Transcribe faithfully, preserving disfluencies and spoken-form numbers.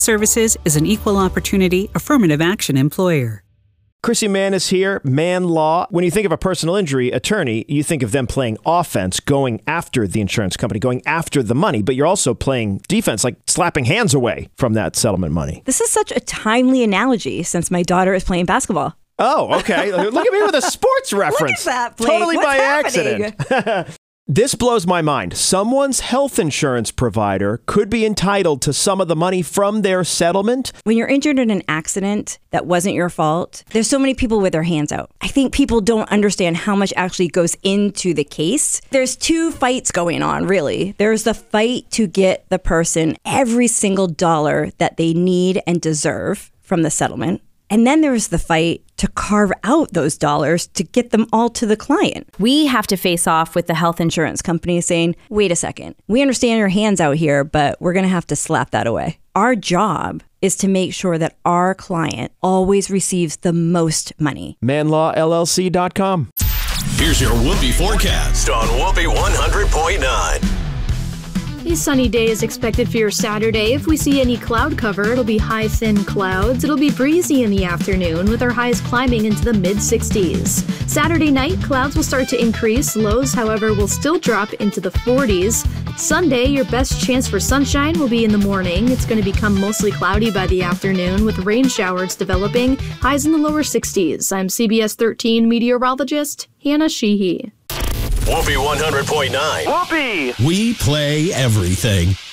Services is an equal opportunity, affirmative action employer. Chrissy Mann is here, Man Law. When you think of a personal injury attorney, you think of them playing offense, going after the insurance company, going after the money, but you're also playing defense, like slapping hands away from that settlement money. This is such a timely analogy since my daughter is playing basketball. Oh, okay. Look at me with a sports reference. Look at that, Blake. Totally What's by happening? accident. This blows my mind. Someone's health insurance provider could be entitled to some of the money from their settlement. When you're injured in an accident that wasn't your fault, there's so many people with their hands out. I think people don't understand how much actually goes into the case. There's two fights going on, really. There's the fight to get the person every single dollar that they need and deserve from the settlement. And then there's the fight to carve out those dollars to get them all to the client. We have to face off with the health insurance company saying, wait a second, we understand your hand's out here, but we're going to have to slap that away. Our job is to make sure that our client always receives the most money. man law L L C dot com. Here's your Whoopi forecast on Whoopi one hundred point nine. A sunny day is expected for your Saturday. If we see any cloud cover, it'll be high, thin clouds. It'll be breezy in the afternoon with our highs climbing into the mid sixties. Saturday night, clouds will start to increase. Lows, however, will still drop into the forties. Sunday, your best chance for sunshine will be in the morning. It's going to become mostly cloudy by the afternoon with rain showers developing. Highs in the lower sixties. I'm C B S thirteen meteorologist Hannah Sheehy. Whoopi one hundred point nine. Whoopi! We play everything.